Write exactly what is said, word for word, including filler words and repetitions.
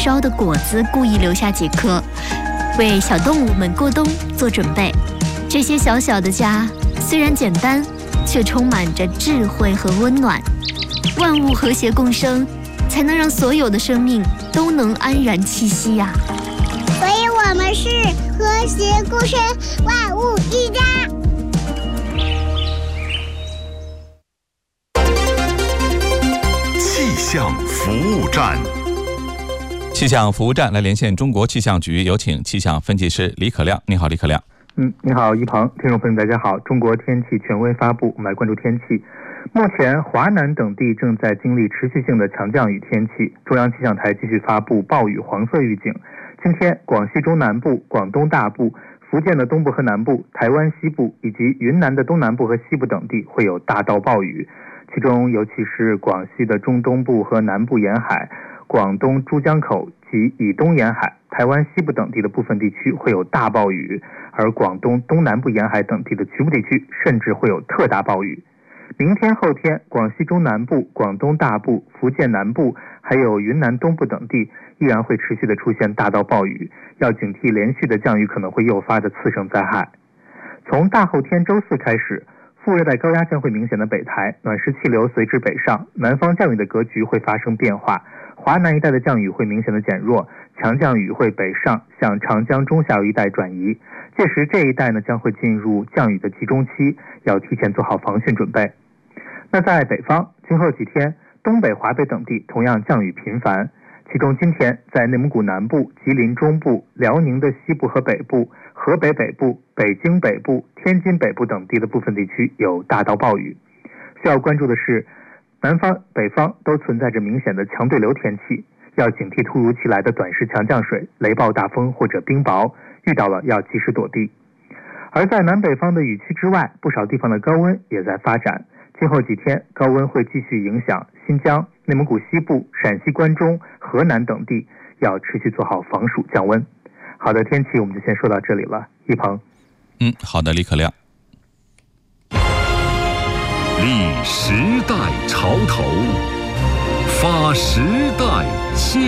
烧的果子故意留下几颗，为小动物们过冬做准备。这些小小的家虽然简单，却充满着智慧和温暖。万物和谐共生，才能让所有的生命都能安然栖息呀、啊。 所以我们是和谐共生，万物一家。 气象服务站， 气象服务站来连线中国气象局，有请气象分析师李可亮。你好，李可亮。 嗯，你好，一鹏，听众朋友大家好。中国天气权威发布，我们来关注天气。目前华南等地正在经历持续性的强降雨天气，中央气象台继续发布暴雨黄色预警。今天广西中南部、广东大部、福建的东部和南部、台湾西部以及云南的东南部和西部等地会有大到暴雨，其中尤其是广西的中东部和南部沿海、广东珠江口及以东沿海、台湾西部等地的部分地区会有大暴雨，而广东东南部沿海等地的局部地区甚至会有特大暴雨。明天后天，广西中南部、广东大部、福建南部还有云南东部等地依然会持续的出现大到暴雨，要警惕连续的降雨可能会诱发的次生灾害。从大后天周四开始，副热带高压将会明显的北抬，暖湿气流随之北上，南方降雨的格局会发生变化，华南一带的降雨会明显的减弱，强降雨会北上向长江中下游一带转移，届时这一带呢将会进入降雨的集中期，要提前做好防汛准备。那在北方，今后几天东北、华北等地同样降雨频繁，其中今天在内蒙古南部、吉林中部、辽宁的西部和北部、河北北部、北京北部、天津北部等地的部分地区有大到暴雨。需要关注的是，南方、北方都存在着明显的强对流天气，要警惕突如其来的短时强降水、雷暴大风或者冰雹，遇到了要及时躲避。而在南北方的雨区之外，不少地方的高温也在发展。今后几天，高温会继续影响新疆、内蒙古西部、陕西关中、河南等地，要持续做好防暑降温。好的，天气我们就先说到这里了，一鹏。 嗯，好的，李可亮。 立时代潮头，发时代先